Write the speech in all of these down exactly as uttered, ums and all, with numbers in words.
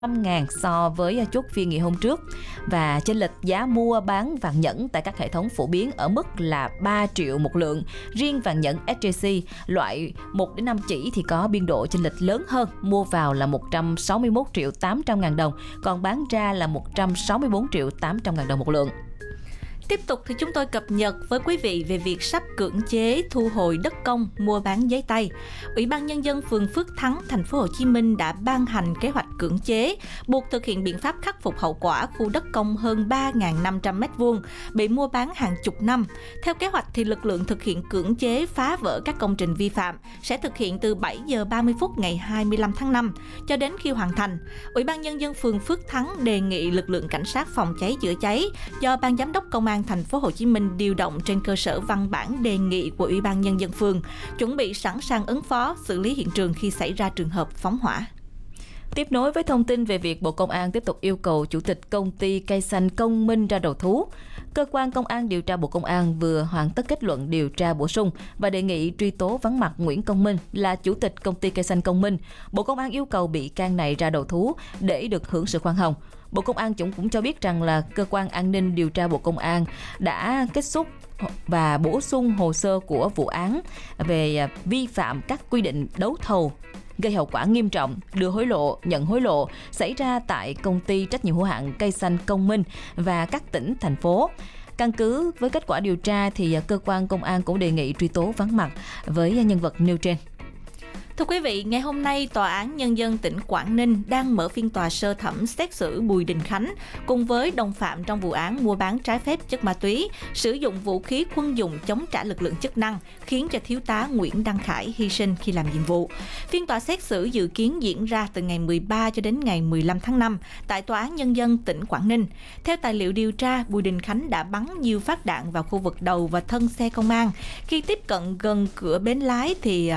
năm ngàn so với chốt phiên ngày hôm trước, và chênh lệch giá mua bán vàng nhẫn tại các hệ thống phổ biến ở mức là ba triệu một lượng. Riêng vàng nhẫn ét gi xê loại một đến năm chỉ thì có biên độ chênh lệch lớn hơn, mua vào là một trăm sáu mươi mốt triệu tám trăm ngàn đồng, còn bán ra là một trăm sáu mươi bốn triệu tám trăm ngàn đồng một lượng. Tiếp tục thì chúng tôi cập nhật với quý vị về việc sắp cưỡng chế thu hồi đất công mua bán giấy tay. Ủy ban Nhân dân phường Phước Thắng, thành phố Hồ Chí Minh đã ban hành kế hoạch cưỡng chế buộc thực hiện biện pháp khắc phục hậu quả khu đất công hơn ba nghìn năm trăm mét vuông bị mua bán hàng chục năm. Theo kế hoạch thì lực lượng thực hiện cưỡng chế phá vỡ các công trình vi phạm sẽ thực hiện từ bảy giờ ba mươi phút ngày hai mươi lăm tháng năm cho đến khi hoàn thành. Ủy ban Nhân dân phường Phước Thắng đề nghị lực lượng cảnh sát phòng cháy chữa cháy do Ban Giám đốc Công an thành phố Hồ Chí Minh điều động trên cơ sở văn bản đề nghị của Ủy ban Nhân dân phường, chuẩn bị sẵn sàng ứng phó xử lý hiện trường khi xảy ra trường hợp phóng hỏa. Tiếp nối với thông tin về việc Bộ Công an tiếp tục yêu cầu Chủ tịch Công ty Cây xanh Công Minh ra đầu thú, Cơ quan Công an điều tra Bộ Công an vừa hoàn tất kết luận điều tra bổ sung và đề nghị truy tố vắng mặt Nguyễn Công Minh là Chủ tịch Công ty Cây xanh Công Minh. Bộ Công an yêu cầu bị can này ra đầu thú để được hưởng sự khoan hồng. Bộ Công an cũng cho biết rằng là Cơ quan An ninh điều tra Bộ Công an đã kết thúc và bổ sung hồ sơ của vụ án về vi phạm các quy định đấu thầu gây hậu quả nghiêm trọng, đưa hối lộ, nhận hối lộ xảy ra tại công ty trách nhiệm hữu hạn Cây xanh Công Minh và các tỉnh, thành phố. Căn cứ với kết quả điều tra thì cơ quan công an cũng đề nghị truy tố vắng mặt với nhân vật nêu trên. Thưa quý vị, ngày hôm nay, Tòa án Nhân dân tỉnh Quảng Ninh đang mở phiên tòa sơ thẩm xét xử Bùi Đình Khánh cùng với đồng phạm trong vụ án mua bán trái phép chất ma túy, sử dụng vũ khí quân dụng chống trả lực lượng chức năng, khiến cho thiếu tá Nguyễn Đăng Khải hy sinh khi làm nhiệm vụ. Phiên tòa xét xử dự kiến diễn ra từ ngày mười ba cho đến ngày mười lăm tháng năm tại Tòa án Nhân dân tỉnh Quảng Ninh. Theo tài liệu điều tra, Bùi Đình Khánh đã bắn nhiều phát đạn vào khu vực đầu và thân xe công an. Khi tiếp cận gần cửa bến lái thì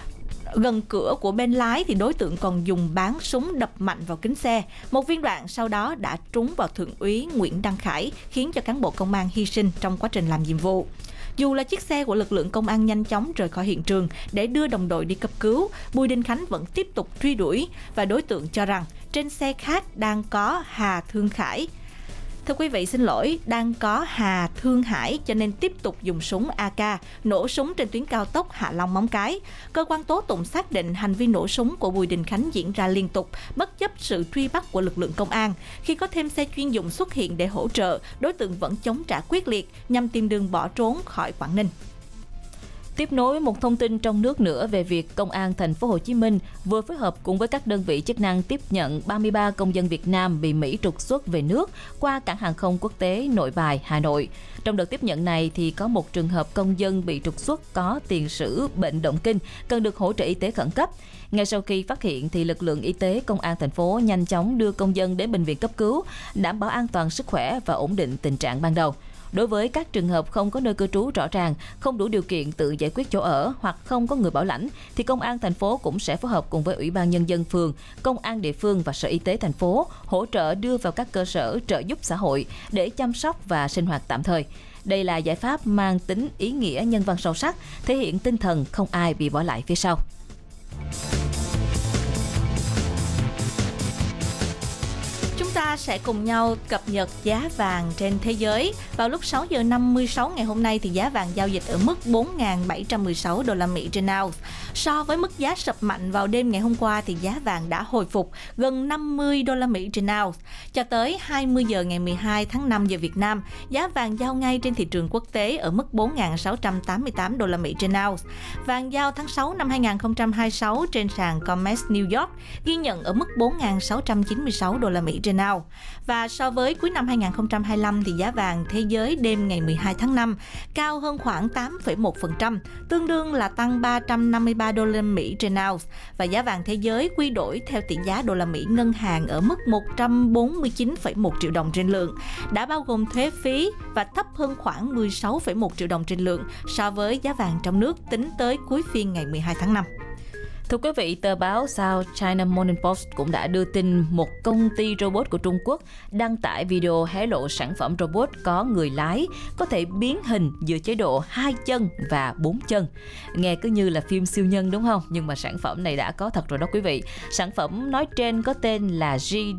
Gần cửa của bên lái thì đối tượng còn dùng báng súng đập mạnh vào kính xe. Một viên đạn sau đó đã trúng vào thượng úy Nguyễn Đăng Khải, khiến cho cán bộ công an hy sinh trong quá trình làm nhiệm vụ. Dù là chiếc xe của lực lượng công an nhanh chóng rời khỏi hiện trường để đưa đồng đội đi cấp cứu, Bùi Đình Khánh vẫn tiếp tục truy đuổi và đối tượng cho rằng trên xe khác đang có Hà Thương Khải. Thưa quý vị, xin lỗi, đang có Hà Thương Hải cho nên tiếp tục dùng súng a ca nổ súng trên tuyến cao tốc Hạ Long - Móng Cái. Cơ quan tố tụng xác định hành vi nổ súng của Bùi Đình Khánh diễn ra liên tục, bất chấp sự truy bắt của lực lượng công an. Khi có thêm xe chuyên dụng xuất hiện để hỗ trợ, đối tượng vẫn chống trả quyết liệt nhằm tìm đường bỏ trốn khỏi Quảng Ninh. Tiếp nối một thông tin trong nước nữa về việc Công an thành phố Hồ Chí Minh vừa phối hợp cùng với các đơn vị chức năng tiếp nhận ba mươi ba công dân Việt Nam bị Mỹ trục xuất về nước qua cảng hàng không quốc tế Nội Bài, Hà Nội. Trong đợt tiếp nhận này thì có một trường hợp công dân bị trục xuất có tiền sử bệnh động kinh, cần được hỗ trợ y tế khẩn cấp. Ngay sau khi phát hiện thì lực lượng y tế Công an thành phố nhanh chóng đưa công dân đến bệnh viện cấp cứu, đảm bảo an toàn sức khỏe và ổn định tình trạng ban đầu. Đối với các trường hợp không có nơi cư trú rõ ràng, không đủ điều kiện tự giải quyết chỗ ở hoặc không có người bảo lãnh, thì Công an thành phố cũng sẽ phối hợp cùng với Ủy ban Nhân dân phường, Công an địa phương và Sở Y tế thành phố hỗ trợ đưa vào các cơ sở trợ giúp xã hội để chăm sóc và sinh hoạt tạm thời. Đây là giải pháp mang tính ý nghĩa nhân văn sâu sắc, thể hiện tinh thần không ai bị bỏ lại phía sau. Chúng ta sẽ cùng nhau cập nhật giá vàng trên thế giới. Vào lúc sáu giờ năm mươi sáu ngày hôm nay thì giá vàng giao dịch ở mức bốn nghìn bảy trăm mười sáu đô la Mỹ trên ounce. So với mức giá sập mạnh vào đêm ngày hôm qua thì giá vàng đã hồi phục gần năm mươi đô la Mỹ trên ounce. Cho tới hai mươi giờ ngày mười hai tháng năm giờ Việt Nam, giá vàng giao ngay trên thị trường quốc tế ở mức bốn nghìn sáu trăm tám mươi tám đô la Mỹ trên ounce. Vàng giao tháng sáu năm hai nghìn không trăm hai mươi sáu trên sàn COMEX New York ghi nhận ở mức bốn nghìn sáu trăm chín mươi sáu đô la Mỹ trên ounce. Và so với cuối năm hai nghìn không trăm hai mươi lăm thì giá vàng thế giới đêm ngày mười hai tháng năm cao hơn khoảng tám phẩy một phần trăm, tương đương là tăng ba trăm năm mươi ba đô la Mỹ trên ounce, và giá vàng thế giới quy đổi theo tỷ giá đô la Mỹ ngân hàng ở mức một trăm bốn mươi chín phẩy một triệu đồng trên lượng, đã bao gồm thuế phí và thấp hơn khoảng mười sáu phẩy một triệu đồng trên lượng so với giá vàng trong nước tính tới cuối phiên ngày mười hai tháng năm. Thưa quý vị, tờ báo South China Morning Post cũng đã đưa tin một công ty robot của Trung Quốc đăng tải video hé lộ sản phẩm robot có người lái, có thể biến hình giữa chế độ hai chân và bốn chân. Nghe cứ như là phim siêu nhân đúng không? Nhưng mà sản phẩm này đã có thật rồi đó quý vị. Sản phẩm nói trên có tên là G